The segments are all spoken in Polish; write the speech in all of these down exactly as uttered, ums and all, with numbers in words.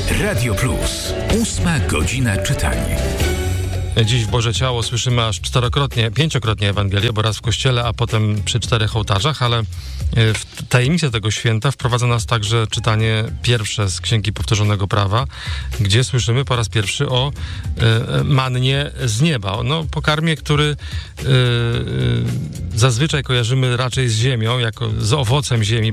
Radio Plus. Ósma godzina czytania. Dziś w Boże Ciało słyszymy aż czterokrotnie, pięciokrotnie Ewangelię, bo raz w kościele, a potem przy czterech ołtarzach, ale w tajemnicę tego święta wprowadza nas także czytanie pierwsze z Księgi Powtórzonego Prawa, gdzie słyszymy po raz pierwszy o e, mannie z nieba. No, pokarmie, który e, e, zazwyczaj kojarzymy raczej z ziemią, jako z owocem ziemi,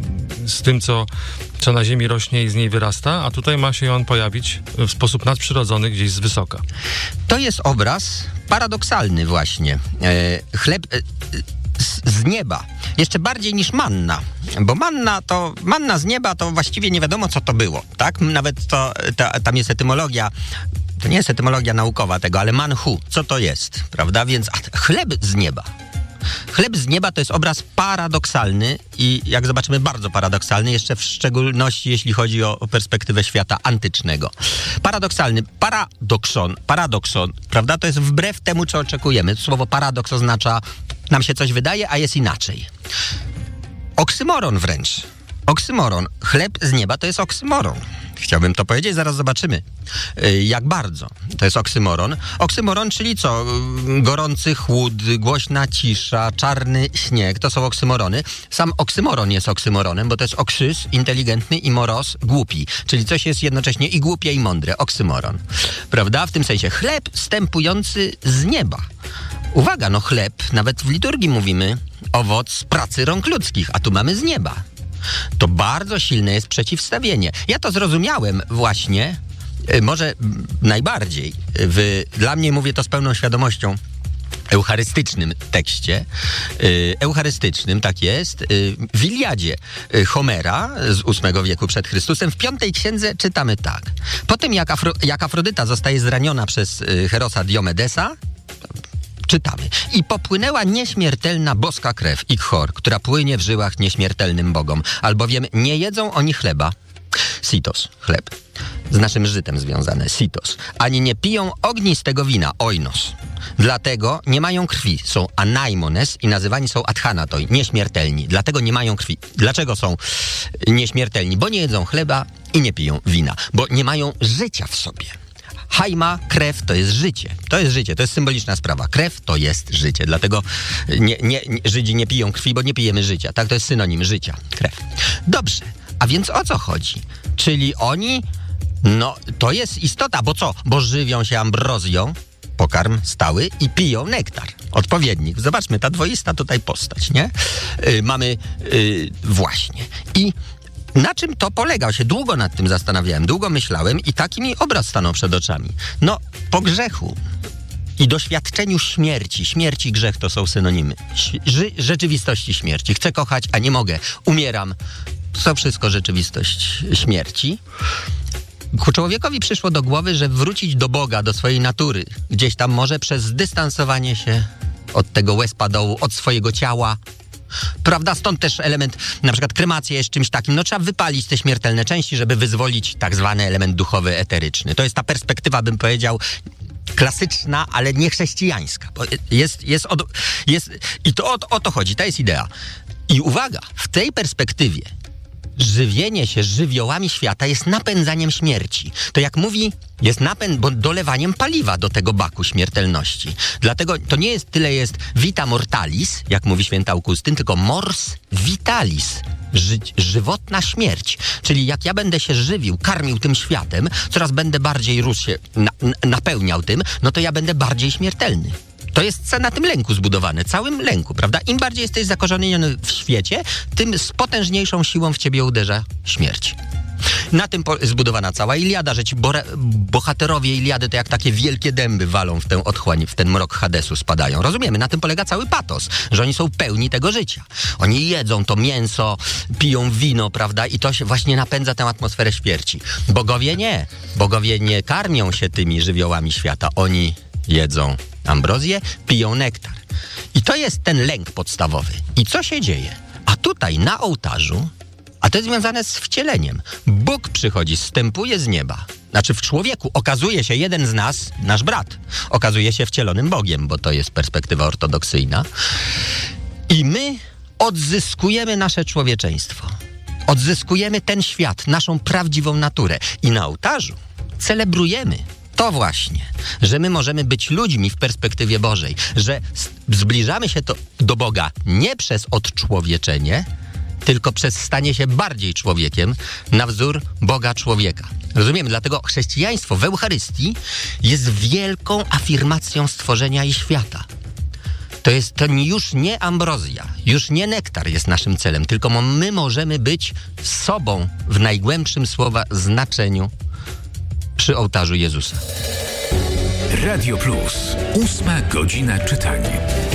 z tym, co, co na ziemi rośnie i z niej wyrasta, a tutaj ma się on pojawić w sposób nadprzyrodzony gdzieś z wysoka. To jest obraz paradoksalny właśnie. E, chleb e, z, z nieba. Jeszcze bardziej niż manna. Bo manna to, manna z nieba to właściwie nie wiadomo, co to było. Tak? Nawet to, ta, tam jest etymologia, to nie jest etymologia naukowa tego, ale manhu, co to jest, prawda? Więc a, chleb z nieba. Chleb z nieba to jest obraz paradoksalny i jak zobaczymy bardzo paradoksalny, jeszcze w szczególności jeśli chodzi o, o perspektywę świata antycznego. Paradoksalny, paradokson, paradokson, prawda? To jest wbrew temu, co oczekujemy. Słowo paradoks oznacza, nam się coś wydaje, a jest inaczej. Oksymoron wręcz. Oksymoron. Chleb z nieba to jest oksymoron. Chciałbym to powiedzieć, zaraz zobaczymy, jak bardzo to jest oksymoron. Oksymoron, czyli co? Gorący chłód, głośna cisza, czarny śnieg, to są oksymorony. Sam oksymoron jest oksymoronem, bo to jest oksys, inteligentny, i moros, głupi. Czyli coś jest jednocześnie i głupie, i mądre. Oksymoron. Prawda? W tym sensie chleb stępujący z nieba. Uwaga, no chleb, nawet w liturgii mówimy, owoc pracy rąk ludzkich, a tu mamy z nieba. To bardzo silne jest przeciwstawienie. Ja to zrozumiałem właśnie, może najbardziej, w, dla mnie mówię to z pełną świadomością, eucharystycznym tekście, eucharystycznym, tak jest, w Iliadzie Homera z ósmego wieku przed Chrystusem, w piątej księdze czytamy tak. Po tym jak, Afro, jak Afrodyta zostaje zraniona przez Herosa Diomedesa, czytamy. I popłynęła nieśmiertelna boska krew, Ichor, która płynie w żyłach nieśmiertelnym bogom, albowiem nie jedzą oni chleba, sitos, chleb, z naszym żytem związane, sitos, ani nie piją ognistego wina, oinos. Dlatego nie mają krwi, są anaimones i nazywani są adchanatoi, nieśmiertelni. Dlatego nie mają krwi. Dlaczego są nieśmiertelni? Bo nie jedzą chleba i nie piją wina, bo nie mają życia w sobie. Haima, krew to jest życie. To jest życie, to jest symboliczna sprawa. Krew to jest życie, dlatego nie, nie, Żydzi nie piją krwi, bo nie pijemy życia. Tak, to jest synonim życia, krew. Dobrze, a więc o co chodzi? Czyli oni, no to jest istota, bo co? Bo żywią się ambrozją, pokarm stały, i piją nektar, odpowiednik. Zobaczmy, ta dwoista tutaj postać, nie? Yy, mamy yy, właśnie. I na czym to polega? Się długo nad tym zastanawiałem, długo myślałem i taki mi obraz stanął przed oczami. No, po grzechu i doświadczeniu śmierci, śmierć i grzech to są synonimy. Ży- rzeczywistości śmierci. Chcę kochać, a nie mogę. Umieram. To wszystko rzeczywistość śmierci. Ku człowiekowi przyszło do głowy, że wrócić do Boga, do swojej natury, gdzieś tam może przez zdystansowanie się od tego łezpa dołu, od swojego ciała. Prawda? Stąd też element, na przykład kremacja jest czymś takim, no trzeba wypalić te śmiertelne części, żeby wyzwolić tak zwany element duchowy, eteryczny. To jest ta perspektywa, bym powiedział, klasyczna, ale nie chrześcijańska. Bo jest, jest, od, jest, I to o, o to chodzi, to jest idea. I uwaga, w tej perspektywie żywienie się żywiołami świata jest napędzaniem śmierci. To jak mówi, jest napęd, bo dolewaniem paliwa do tego baku śmiertelności. Dlatego to nie jest tyle jest vita mortalis, jak mówi święty Augustyn, tylko mors vitalis, ży- żywotna śmierć. Czyli jak ja będę się żywił, karmił tym światem, coraz będę bardziej rósł się, na, napełniał tym, no to ja będę bardziej śmiertelny. To jest na tym lęku zbudowane, całym lęku, prawda? Im bardziej jesteś zakorzeniony w świecie, tym z potężniejszą siłą w ciebie uderza śmierć. Na tym po- zbudowana cała Iliada, że ci bore- bohaterowie Iliady to jak takie wielkie dęby walą w tę otchłań, w ten mrok Hadesu spadają. Rozumiemy, na tym polega cały patos, że oni są pełni tego życia. Oni jedzą to mięso, piją wino, prawda? I to się właśnie napędza tę atmosferę śmierci. Bogowie nie. Bogowie nie karmią się tymi żywiołami świata. Oni jedzą ambrozję, piją nektar. I to jest ten lęk podstawowy. I co się dzieje? A tutaj na ołtarzu, a to jest związane z wcieleniem, Bóg przychodzi, zstępuje z nieba. Znaczy w człowieku okazuje się jeden z nas, nasz brat, okazuje się wcielonym Bogiem, bo to jest perspektywa ortodoksyjna. I my odzyskujemy nasze człowieczeństwo. odzyskujemy ten świat, naszą prawdziwą naturę. I na ołtarzu celebrujemy to właśnie, że my możemy być ludźmi w perspektywie Bożej, że zbliżamy się to do Boga nie przez odczłowieczenie, tylko przez stanie się bardziej człowiekiem na wzór Boga człowieka. Rozumiemy? Dlatego chrześcijaństwo w Eucharystii jest wielką afirmacją stworzenia i świata. To jest to już nie ambrozja, już nie nektar jest naszym celem, tylko my możemy być sobą w najgłębszym słowa znaczeniu przy ołtarzu Jezusa. Radio Plus. Ósma godzina czytania.